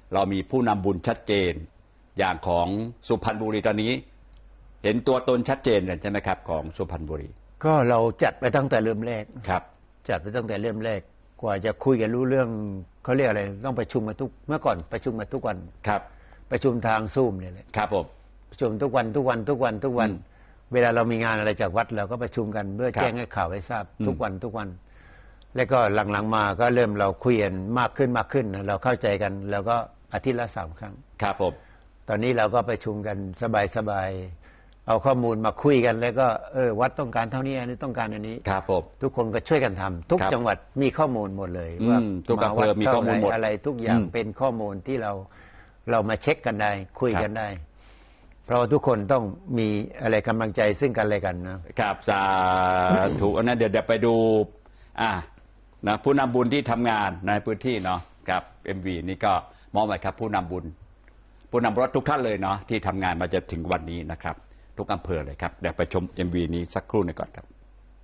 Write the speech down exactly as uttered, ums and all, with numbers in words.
เรามีผู้นำบุญชัดเจนอย่างของสุพรรณบุรีตอนนี้เห็นตัวตนชัดเจนเลยใช่ไหมครับของสุพรรณบุรีก็เราจัดไปตั้งแต่เริ่มแรกครับจัดไปตั้งแต่เริ่มแรกกว่าจะคุยกันรู้เรื่องเขาเรียกอะไรต้องประชุมมาทุกเมื่อก่อนประชุมมาทุกวันครับประชุมทางซูมเนี่ยแหละครับผมประชุมทุกวันทุกวันทุกวันทุกวันเวลาเรามีงานอะไรจากวัดเราก็ประชุมกันเพื่อแจ้งให้ข่าวให้ทราบทุกวันทุกวันแล้วก็หลังๆมาก็เริ่มเราคุยกันมากขึ้นมากขึ้นเราเข้าใจกันแล้วก็อาทิตย์ละสามครั้งครับผมตอนนี้เราก็ประชุมกันสบายๆเอาข้อมูลมาคุยกันแล้วก็เออวัดต้องการเท่านี้อันนี้ต้องการอันนี้ครับผมทุกคนก็ช่วยกันทำทุกจังหวัดมีข้อมูลหมดเลยว่าทุกอำเภอมีข้อมูลหมดอะไรทุกอย่างเป็นข้อมูลที่เราเรามาเช็คกันได้คุยกันได้เพราะทุกคนต้องมีอะไรกำลังใจซึ่งกันและกันนะครับสาธุนะเดี๋ยวเดี๋ยวไปดูอ่านะผู้นำบุญที่ทำงานในพื้นที่เนาะครับ เอ็ม วี นี่ก็มอบไว้ครับผู้นำบุญผู้นำรถทุกท่านเลยเนาะที่ทำงานมาจะถึงวันนี้นะครับทุกอำเภอเลยครับเดี๋ยวไปชม เอ็ม วี นี้สักครู่หนึ่งก่อนครับ